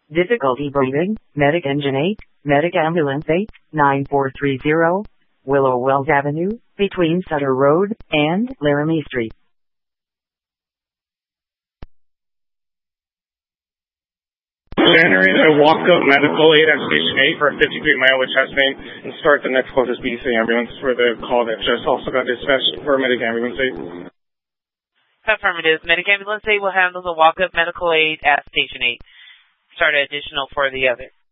Difficulty breathing, Medic Engine 8, Medic Ambulance 8, 9430, Willow Wells Avenue, between Sutter Road and Laramie Street. Generate a walk-up medical aid at Station 8 for a 53 mile with chest pain and start the next closest BC ambulance for the call that just also got dispatched for Medic Ambulance 8. Affirmative. Medic Ambulance 8 will handle the walk-up medical aid at Station 8. Start additional for the other.